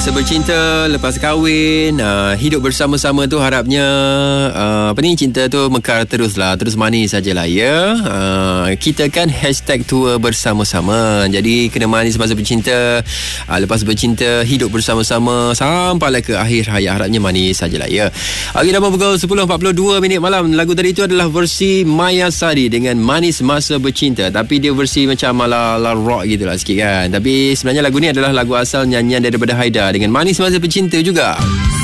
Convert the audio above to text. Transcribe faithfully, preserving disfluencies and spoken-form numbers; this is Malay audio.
Masa bercinta, lepas kahwin, uh, hidup bersama-sama tu harapnya uh, apa ni, cinta tu mekar teruslah, terus manis sajalah ya. Uh, kita kan hashtag tua bersama-sama. Jadi kena manis masa bercinta, uh, lepas bercinta hidup bersama-sama sampailah ke akhir hayat, harapnya manis sajalah ya. Okey, dah pukul sepuluh empat puluh dua minit malam. Lagu tadi itu adalah versi Maya Sari dengan Manis Masa Bercinta, tapi dia versi macam ala, ala rock gitulah sikit kan. Tapi sebenarnya lagu ni adalah lagu asal nyanyian daripada Haida dengan Manis Masa Bercinta juga.